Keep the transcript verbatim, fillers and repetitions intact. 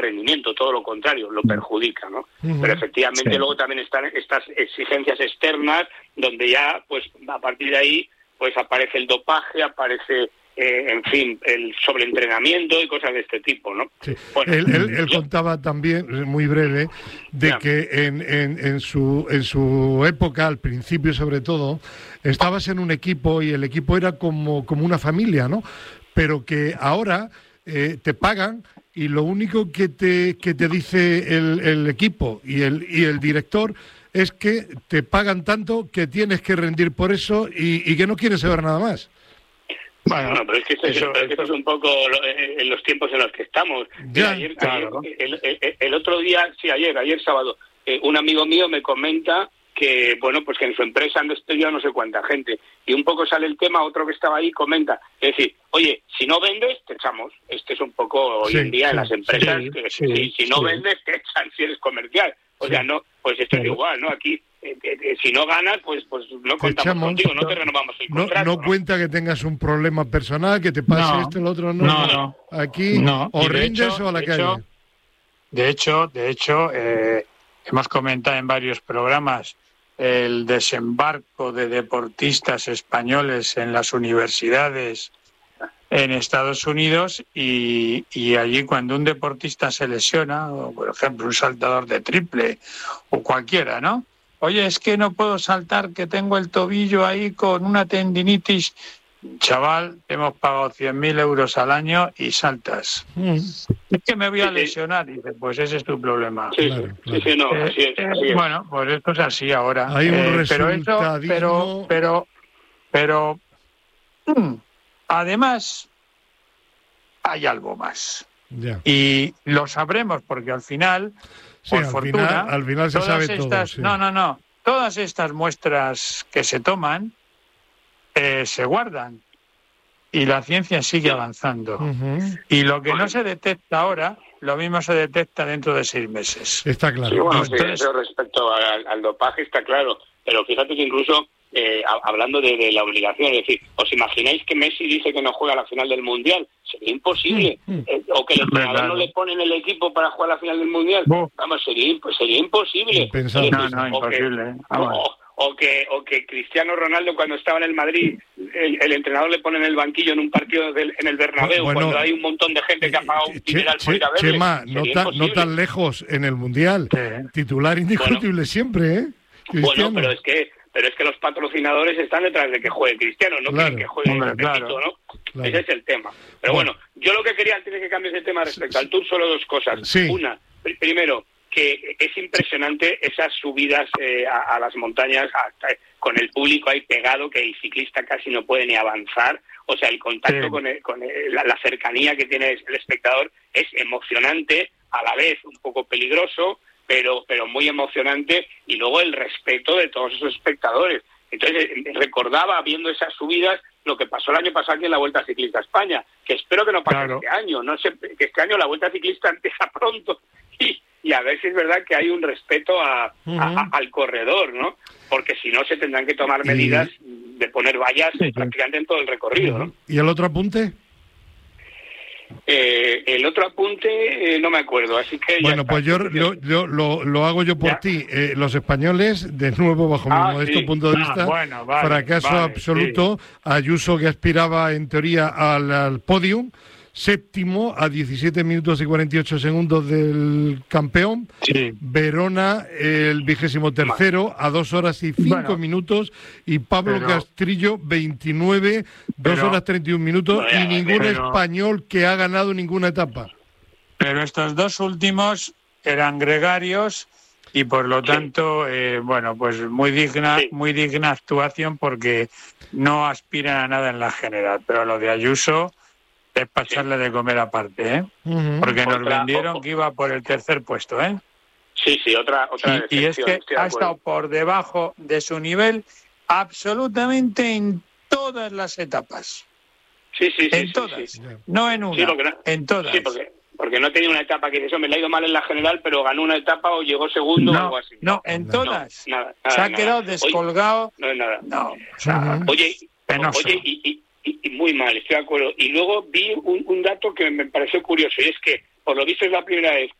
rendimiento, todo lo contrario, lo perjudica, ¿no? Uh-huh. Pero efectivamente sí. Luego también están estas exigencias externas, donde ya, pues, a partir de ahí, pues aparece el dopaje, aparece, eh, en fin, el sobreentrenamiento y cosas de este tipo, ¿no? Sí. Bueno, él, él, él contaba también, muy breve, de ya. que en, en, en, su, en su época, al principio sobre todo, estabas en un equipo y el equipo era como, como una familia, ¿no? Pero que ahora eh, te pagan y lo único que te que te dice el, el equipo y el y el director es que te pagan tanto que tienes que rendir por eso y, y que no quieres saber nada más. Bueno, no, pero es que esto, eso, es, esto es un poco en los tiempos en los que estamos. Ya, ayer, claro. ayer, el, el, el otro día, sí, ayer, ayer sábado, eh, un amigo mío me comenta que, bueno, pues que en su empresa han despedido no sé cuánta gente. Y un poco sale el tema, otro que estaba ahí comenta, es decir, oye, si no vendes, te echamos. Este es un poco hoy sí, en día sí, en las empresas, sí, que sí, si, si no sí. vendes, te echan si eres comercial. O sí. sea, no, pues esto sí. es igual, ¿no? Aquí, eh, eh, si no ganas, pues pues no contamos echamos, contigo, no te renovamos el contrato. No, no, no cuenta que tengas un problema personal, que te pase no, esto, el otro, no. No, no. Aquí, no. o rindes hecho, o a la de calle. Hecho, de hecho, de hecho eh, hemos comentado en varios programas el desembarco de deportistas españoles en las universidades en Estados Unidos y, y allí cuando un deportista se lesiona, o por ejemplo un saltador de triple o cualquiera, ¿no? Oye, es que no puedo saltar, que tengo el tobillo ahí con una tendinitis. Chaval, hemos pagado cien mil euros al año y saltas. Mm. Es que me voy a lesionar. Y dice, pues ese es tu problema. Sí, claro, claro. sí, sí, no, eh, así es, así es. Bueno, pues esto es así ahora. Hay un eh, resultadismo. Pero eso, pero, pero, pero, mm, además, hay algo más. Yeah. Y lo sabremos porque al final, sí, por al fortuna, final, al final se todas sabe estas, todo. Sí. No, no, no. Todas estas muestras que se toman Eh, se guardan y la ciencia sigue avanzando. Uh-huh. Y lo que no se detecta ahora, lo mismo se detecta dentro de seis meses. Está claro. Sí, bueno, Entonces, sí, eso respecto al, al dopaje está claro, pero fíjate que incluso eh, hablando de, de la obligación, es decir, ¿os imagináis que Messi dice que no juega a la final del Mundial? Sería imposible. Uh-huh. eh, o que el entrenador claro. no le pone en el equipo para jugar a la final del Mundial. Uh-huh. Vamos, sería, sería imposible. Pensado. No, no, imposible. Que, o, o que o que Cristiano Ronaldo cuando estaba en el Madrid el, el entrenador le pone en el banquillo en un partido del, en el Bernabéu bueno, cuando hay un montón de gente que ha pagado un dineral por ir a verle. Chema, no, ta, no tan lejos en el Mundial, ¿qué? Titular indiscutible bueno, siempre, ¿eh? Cristiano. Bueno, pero es que pero es que los patrocinadores están detrás de que juegue Cristiano, no claro, que juegue hombre, Pepito, claro, ¿no? Claro. Ese es el tema. Pero bueno. bueno, yo lo que quería antes de que cambies de tema respecto sí, al Tour, solo dos cosas. Sí. Una, pr- primero, que es impresionante esas subidas eh, a, a las montañas hasta, con el público ahí pegado, que el ciclista casi no puede ni avanzar. O sea, el contacto sí. con, el, con el, la, la cercanía que tiene el espectador es emocionante, a la vez un poco peligroso, pero pero muy emocionante, y luego el respeto de todos esos espectadores. Entonces, recordaba, viendo esas subidas, lo que pasó el año pasado aquí en la Vuelta Ciclista a España, que espero que no pase claro. este año, no sé, que este año la Vuelta Ciclista empieza pronto, y, y a ver si es verdad que hay un respeto a, uh-huh. a, a, al corredor, ¿no? Porque si no se tendrán que tomar medidas y... de poner vallas sí, prácticamente en todo el recorrido, ¿no? ¿Y el otro apunte? Eh, el otro apunte eh, no me acuerdo, así que bueno, ya pues yo, yo, yo lo, lo hago yo por ¿Ya? ti. Eh, los españoles, de nuevo, bajo ah, mi modesto sí. punto de ah, vista, bueno, vale, fracaso vale, absoluto. Sí. Ayuso, que aspiraba en teoría al, al podium, séptimo a diecisiete minutos y cuarenta y ocho segundos del campeón. Sí. Verona, el vigésimo tercero, a dos horas y cinco bueno, minutos. Y Pablo pero, Castrillo, veintinueve, dos horas treinta y un minutos. Bueno, y ningún pero, español que ha ganado ninguna etapa. Pero estos dos últimos eran gregarios y por lo tanto, sí. eh, bueno, pues muy digna, sí. muy digna actuación porque no aspiran a nada en la general. Pero lo de Ayuso es para sí. echarle de comer aparte, ¿eh? Uh-huh. Porque nos otra, vendieron ojo. que iba por el tercer puesto, ¿eh? Sí, sí, otra otra Y, y es que ha estado por debajo de su nivel absolutamente en todas las etapas. Sí, sí, sí. En sí, todas, sí. no en una, sí, no, en todas. Sí, porque, porque no tenía una etapa que eso me la ha ido mal en la general, pero ganó una etapa o llegó segundo no, o algo así. No, en no, todas. No, nada, nada, Se ha nada. quedado descolgado. Oye, no es nada. No, o sea, uh-huh. Oye, penoso. Oye, y, y, y muy mal, estoy de acuerdo. Y luego vi un, un dato que me pareció curioso, y es que por lo visto es la primera vez